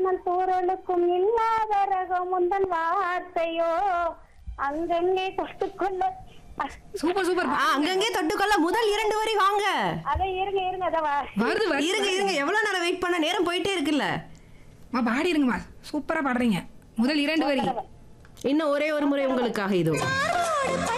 மண் தூரலுக்கும் இல்லாத ரகம் முந்தன் வார்த்தையோ அங்கங்கே தொட்டுக்கொள்ள. Super super. அங்கங்கே தொட்டுக்கொள்ள முதல் 2 வரி வாங்க. அத இருங்க அத வருது இருங்க எவ்வளவு நேரம் வெயிட் பண்ண, நேரம் போயிட்டே இருக்குல்ல. பாடிருங்கம்மா, சூப்பரா பாடுறீங்க. முதல் 2 வரி. இன்னும் ஒரே ஒரு முறை உங்களுக்காக இது.